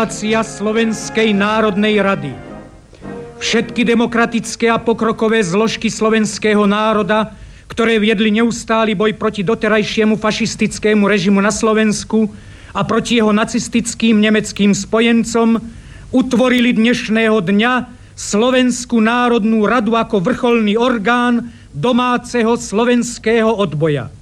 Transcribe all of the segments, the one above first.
Slovenskej národnej rady. Všetky demokratické a pokrokové zložky slovenského národa, ktoré viedli neustály boj proti doterajšiemu fašistickému režimu na Slovensku a proti jeho nacistickým nemeckým spojencom, utvorili dnešného dňa Slovenskú národnú radu ako vrcholný orgán domáceho slovenského odboja.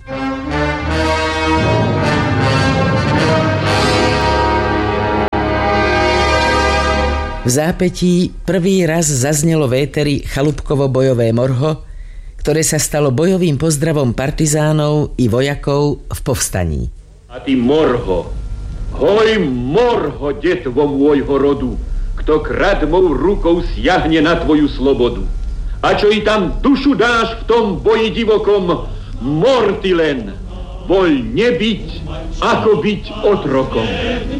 V zápätí prvý raz zaznelo v éteri Chalúbkovo bojové morho, ktoré sa stalo bojovým pozdravom partizánov i vojakov v povstaní. A ty morho, hoj morho, detvo môjho rodu, kto kradmou rukou siahne na tvoju slobodu. A čo i tam dušu dáš v tom boji divokom, mor ty len, voľ nebyť, ako byť otrokom.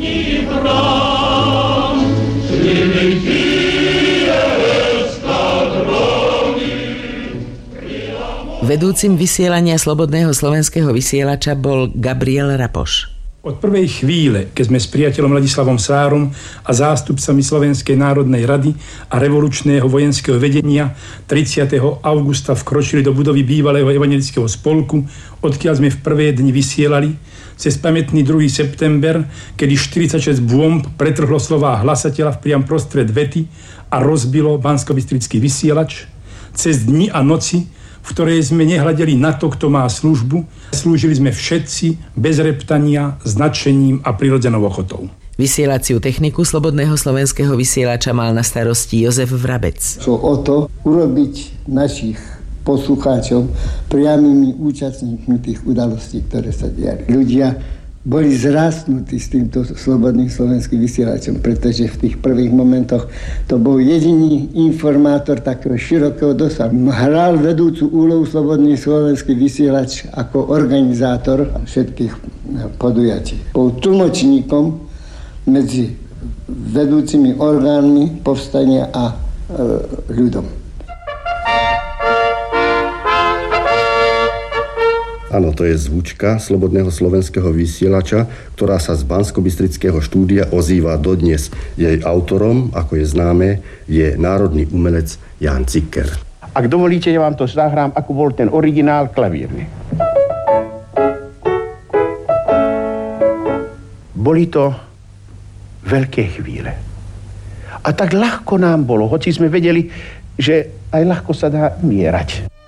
Vedúcim vysielania Slobodného slovenského vysielača bol Gabriel Rapoš. Od prvej chvíle, keď sme s priateľom Ladislavom Sárom a zástupcami Slovenskej národnej rady a revolučného vojenského vedenia 30. augusta vkročili do budovy bývalého evangelického spolku, odkiaľ sme v prvé dni vysielali, cez pamätný 2. september, kedy 46 bomb pretrhlo slová hlasateľa v priam prostred vety a rozbilo banskobystrický vysielač, cez dni a noci, v ktorej sme nehľadeli na to, kto má službu, slúžili sme všetci bez reptania, s nadšením a prirodzenou ochotou. Vysielaciu techniku Slobodného slovenského vysielača mal na starosti Jozef Vrabec. Šlo o to urobiť našich poslucháčov priamými účastníkmi tých udalostí, ktoré sa diali. Ľudia boli zrastnutí s týmto Slobodným slovenským vysielačom, pretože v tých prvých momentoch to bol jediný informátor takého širokého dosahu. Hral vedúcu úlohu Slobodný slovenský vysielač ako organizátor všetkých podujatí. Bol tlmočníkom medzi vedúcimi orgánmi povstania a ľudom. Áno, to je zvučka Slobodného slovenského vysielača, ktorá sa z banskobystrického štúdia ozýva dodnes. Jej autorom, ako je známe, je národný umelec Ján Cikker. Ak dovolíte, ja vám to zahrám, ako bol ten originál klavírny. Boli to veľké chvíle. A tak ľahko nám bolo, hoci sme vedeli, že aj ľahko sa dá umierať.